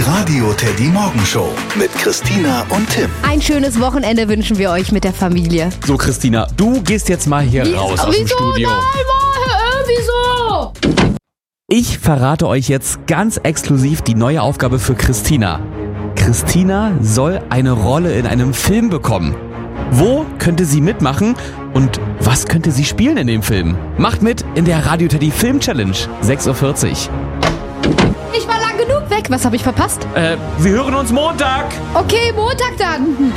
Radio Teddy Morgenshow mit Christina und Tim. Ein schönes Wochenende wünschen wir euch mit der Familie. So, Christina, du gehst jetzt mal hier raus aus dem Studio. Wieso? Ich verrate euch jetzt ganz exklusiv die neue Aufgabe für Christina. Christina soll eine Rolle in einem Film bekommen. Wo könnte sie mitmachen und was könnte sie spielen in dem Film? Macht mit in der Radio Teddy Film Challenge, 6:40 Uhr. Ich war lang genug weg. Was habe ich verpasst? Wir hören uns Montag. Okay, Montag dann.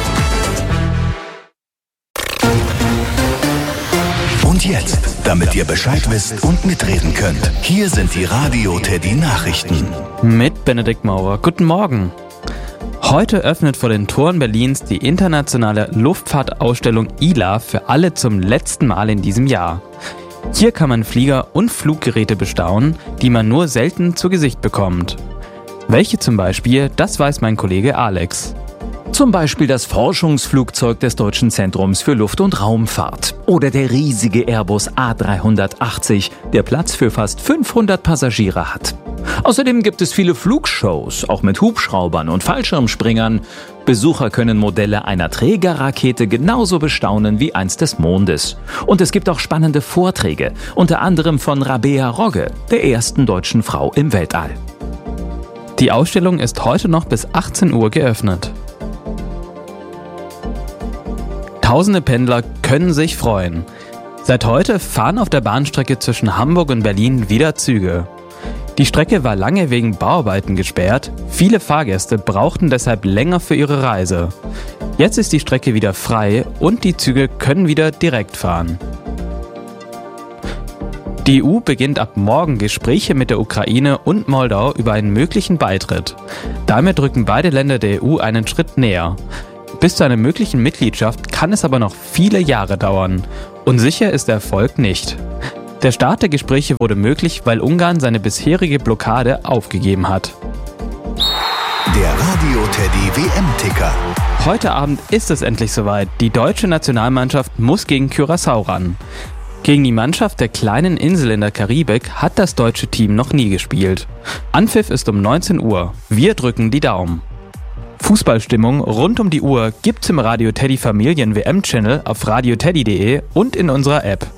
Und jetzt, damit ihr Bescheid wisst und mitreden könnt, hier sind die Radio Teddy Nachrichten. Mit Benedikt Maurer. Guten Morgen. Heute öffnet vor den Toren Berlins die internationale Luftfahrtausstellung ILA für alle zum letzten Mal in diesem Jahr. Hier kann man Flieger und Fluggeräte bestaunen, die man nur selten zu Gesicht bekommt. Welche zum Beispiel, das weiß mein Kollege Alex. Zum Beispiel das Forschungsflugzeug des Deutschen Zentrums für Luft- und Raumfahrt. Oder der riesige Airbus A380, der Platz für fast 500 Passagiere hat. Außerdem gibt es viele Flugshows, auch mit Hubschraubern und Fallschirmspringern. Besucher können Modelle einer Trägerrakete genauso bestaunen wie eins des Mondes. Und es gibt auch spannende Vorträge, unter anderem von Rabea Rogge, der ersten deutschen Frau im Weltall. Die Ausstellung ist heute noch bis 18 Uhr geöffnet. Tausende Pendler können sich freuen. Seit heute fahren auf der Bahnstrecke zwischen Hamburg und Berlin wieder Züge. Die Strecke war lange wegen Bauarbeiten gesperrt. Viele Fahrgäste brauchten deshalb länger für ihre Reise. Jetzt ist die Strecke wieder frei und die Züge können wieder direkt fahren. Die EU beginnt ab morgen Gespräche mit der Ukraine und Moldau über einen möglichen Beitritt. Damit rücken beide Länder der EU einen Schritt näher. Bis zu einer möglichen Mitgliedschaft kann es aber noch viele Jahre dauern. Und sicher ist der Erfolg nicht. Der Start der Gespräche wurde möglich, weil Ungarn seine bisherige Blockade aufgegeben hat. Der Radio Teddy WM-Ticker. Heute Abend ist es endlich soweit. Die deutsche Nationalmannschaft muss gegen Curaçao ran. Gegen die Mannschaft der kleinen Insel in der Karibik hat das deutsche Team noch nie gespielt. Anpfiff ist um 19 Uhr. Wir drücken die Daumen. Fußballstimmung rund um die Uhr gibt's im Radio Teddy Familien WM-Channel auf radioteddy.de und in unserer App.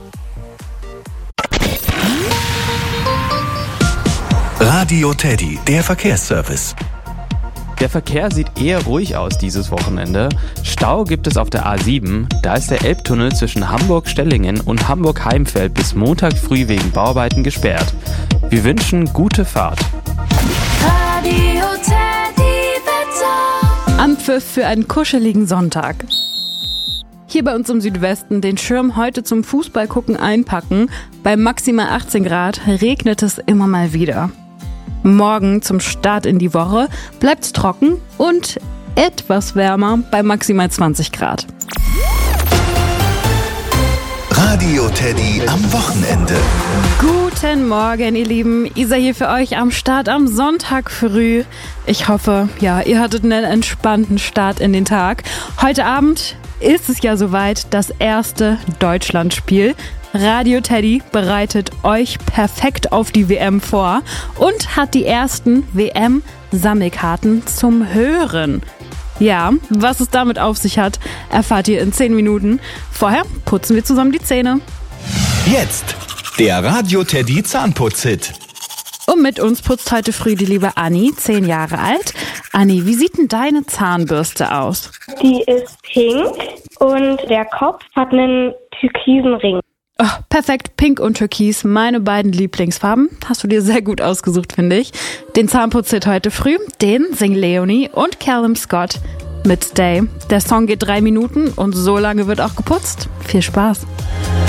Radio Teddy, der Verkehrsservice. Der Verkehr sieht eher ruhig aus dieses Wochenende. Stau gibt es auf der A7. Da ist der Elbtunnel zwischen Hamburg-Stellingen und Hamburg-Heimfeld bis Montag früh wegen Bauarbeiten gesperrt. Wir wünschen gute Fahrt. Radio Teddy Wetter. Anpfiff für einen kuscheligen Sonntag. Hier bei uns im Südwesten den Schirm heute zum Fußballgucken einpacken. Bei maximal 18 Grad regnet es immer mal wieder. Morgen zum Start in die Woche bleibt es trocken und etwas wärmer bei maximal 20 Grad. Radio Teddy am Wochenende. Guten Morgen, ihr Lieben. Isa hier für euch am Start am Sonntag früh. Ich hoffe, ja, ihr hattet einen entspannten Start in den Tag. Heute Abend ist es ja soweit, das erste Deutschlandspiel. Radio Teddy bereitet euch perfekt auf die WM vor und hat die ersten WM-Sammelkarten zum Hören. Ja, was es damit auf sich hat, erfahrt ihr in 10 Minuten. Vorher putzen wir zusammen die Zähne. Jetzt der Radio Teddy Zahnputz-Hit. Und mit uns putzt heute früh die liebe Anni, 10 Jahre alt. Anni, wie sieht denn deine Zahnbürste aus? Die ist pink und der Kopf hat einen türkisen Ring. Oh, perfekt, Pink und Türkis, meine beiden Lieblingsfarben. Hast du dir sehr gut ausgesucht, finde ich. Den Zahnputz-Hit heute früh, den singen Leonie und Callum Scott mit Stay. Der Song geht 3 Minuten und so lange wird auch geputzt. Viel Spaß.